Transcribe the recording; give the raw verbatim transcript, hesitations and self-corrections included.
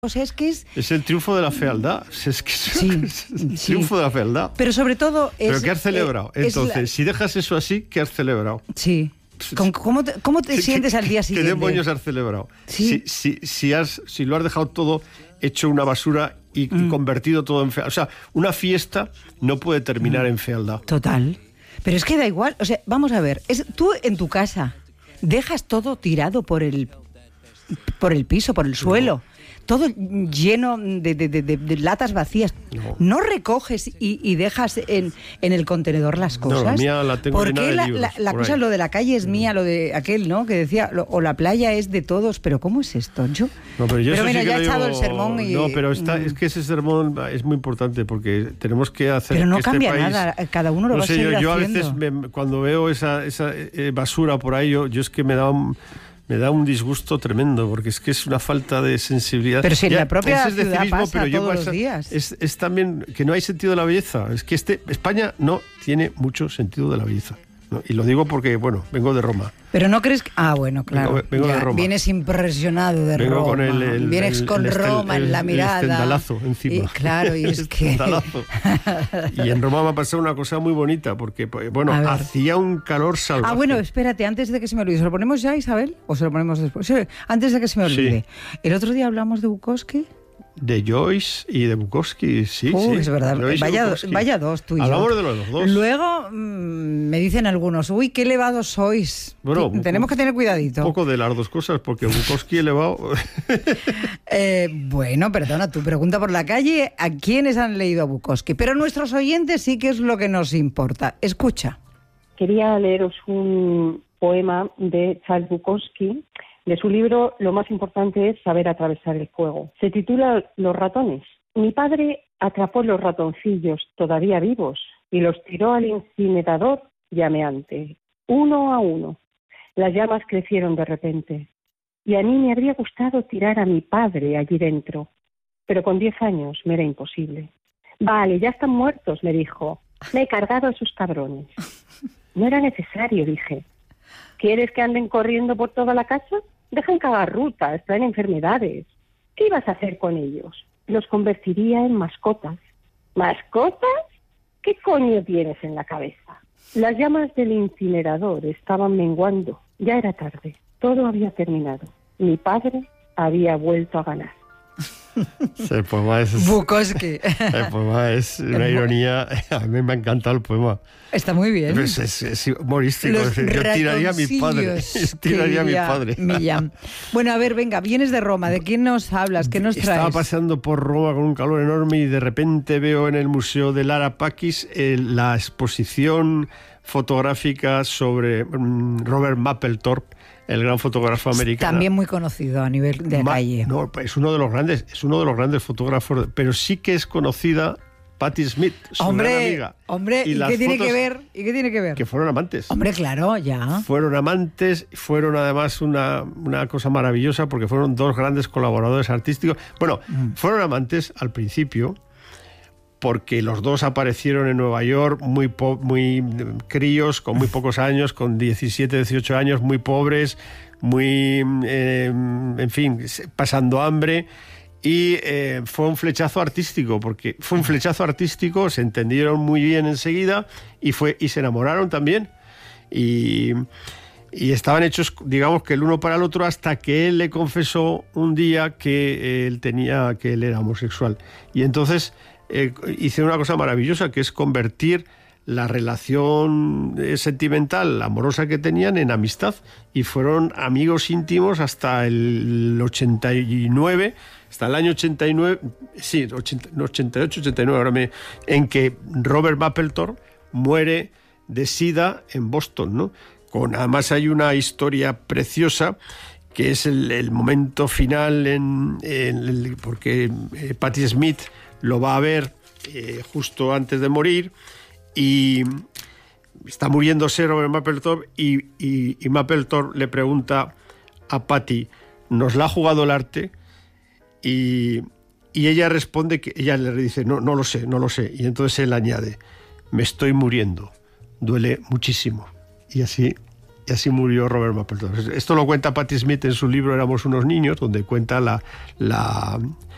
O sea, es que es... Es el triunfo de la fealdad. Es, que es, Sí, es el sí. triunfo de la fealdad. Pero sobre todo es... ¿Pero qué has celebrado? eh, es Entonces, la- si dejas eso así, ¿qué has celebrado? Sí. ¿Cómo, cómo te, cómo te ¿Qué- sientes qué- al día ¿Qué siguiente? demonios has celebrado? Sí. Si, si, si, has, si lo has dejado todo hecho una basura y, Mm. y convertido todo en fealdad. O sea, una fiesta no puede terminar Mm. en fealdad. Total. Pero es que da igual. O sea, vamos a ver. Es, tú en tu casa dejas todo tirado por el, por el piso, por el suelo. Todo lleno de, de- de- de- de latas vacías. No. ¿No recoges y, y dejas en, en el contenedor las No, cosas? la mía la tengo ¿Por llena qué de la, libros, la- la por cosa, ahí. lo de la calle es mía, lo de aquel, ¿no? Que decía, lo- o la playa es de todos, pero ¿cómo es esto? Yo... No, pero yo eso bueno, sí que ya lo he echado llevo- el sermón y... No, pero está, Mm. es que ese sermón es muy importante porque tenemos que hacer Pero no que cambia este país... nada, cada uno lo no va a sé, seguir yo, yo a haciendo. veces me- cuando veo esa, esa eh, basura por ahí, yo, yo es que me da un... Me da un disgusto tremendo, porque es que es una falta de sensibilidad. Pero si en Ya, la propia ese es de ciudad civismo, pasa pero yo todos pasa- los días. Es, es también que no hay sentido de la belleza. Es que este España no tiene mucho sentido de la belleza, ¿no? Y lo digo porque, bueno, vengo de Roma. Pero no crees que... Ah, bueno, claro. Vengo- vengo de ya, Roma. Vienes impresionado de Vengo Roma. con el- el- Vienes el- con el estel- Roma en la el- el mirada. estendalazo encima. Y, claro, y es El que... estendalazo. Y en Roma me ha pasado una cosa muy bonita, porque, pues, bueno, A ver. hacía un calor salvaje. Ah, bueno, espérate, antes de que se me olvide. ¿Se lo ponemos ya, Isabel? ¿O se lo ponemos después? Sí, antes de que se me Sí. olvide. El otro día hablamos de Bukowski. De Joyce y de Bukowski, sí, Uh, sí. es verdad. Joyce y Vaya, Bukowski. vaya dos, tú y yo. Hablamos de los dos. Luego mm, me dicen algunos, uy, qué elevados sois. Bueno, T- Tenemos que tener Un cuidadito. poco de las dos cosas, porque Bukowski elevado... Eh, bueno, perdona, tu pregunta por la calle, ¿a quiénes han leído a Bukowski? Pero nuestros oyentes sí que es lo que nos importa. Escucha. Quería leeros un poema de Charles Bukowski, de su libro Lo más importante es saber atravesar el fuego. Se titula Los ratones. Mi padre atrapó los ratoncillos todavía vivos y los tiró al incinerador llameante, uno a uno. Las llamas crecieron de repente y a mí me habría gustado tirar a mi padre allí dentro, pero con diez años me era imposible. Vale, ya están muertos, me dijo. Me he cargado a esos cabrones. No era necesario, dije. ¿Quieres que anden corriendo por toda la casa? Dejan cagar rutas, traen enfermedades. ¿Qué ibas a hacer con ellos? Los convertiría en mascotas. ¿Mascotas? ¿Qué coño tienes en la cabeza? Las llamas del incinerador estaban menguando. Ya era tarde. Todo había terminado. Mi padre había vuelto a ganar. El poema es, Bukowski. el poema es una ironía. A mí me ha encantado el poema. Está muy bien. Es, es- es humorístico. Los Es decir, yo tiraría a mi padre. ratoncillos, Yo tiraría a mi que diría padre. Millán. Bueno, a ver, venga, vienes de Roma. ¿De quién nos hablas? ¿Qué nos traes? Estaba paseando por Roma con un calor enorme y de repente veo en el Museo de Lara Pacis eh, la exposición fotográfica sobre mm, Robert Mapplethorpe, el gran fotógrafo americano. También muy conocido a nivel de Ma- calle. No, es uno de los grandes, es uno de los grandes fotógrafos, pero sí que es conocida Patti Smith, su gran Hombre, amiga. hombre, ¿y, las qué tiene fotos que ver? ¿Y qué tiene que ver? Que fueron amantes. Hombre, claro, ya. Fueron amantes, fueron además una, una cosa maravillosa porque fueron dos grandes colaboradores artísticos. Bueno, Mm. fueron amantes al principio porque los dos aparecieron en Nueva York muy, po- muy críos, con muy pocos años, con diecisiete, dieciocho años, muy pobres, muy, eh, en fin, pasando hambre. Y eh, fue un flechazo artístico, porque fue un flechazo artístico, se entendieron muy bien enseguida y, fue, y se enamoraron también. Y, y estaban hechos, digamos, que el uno para el otro, hasta que él le confesó un día que él tenía, que él era homosexual. Y entonces eh, hice una cosa maravillosa, que es convertir la relación eh, sentimental, amorosa que tenían en amistad, y fueron amigos íntimos hasta el ochenta y nueve, hasta el año ochenta y nueve, sí, ochenta, no, ochenta y ocho, ochenta y nueve, ahora me, en que Robert Mapplethorpe muere de sida en Boston, ¿no? Con, además hay una historia preciosa que es el, el momento final en, en el, porque eh, Patti Smith lo va a ver eh, justo antes de morir y está muriéndose Robert Mapplethorpe y, y, y Mapplethorpe le pregunta a Patti, ¿nos la ha jugado el arte? Y, y ella responde que ella le dice, no, no lo sé, no lo sé. Y entonces él añade, me estoy muriendo, duele muchísimo. Y así, y así murió Robert Mapplethorpe. Esto lo cuenta Patti Smith en su libro Éramos unos niños, donde cuenta la, la,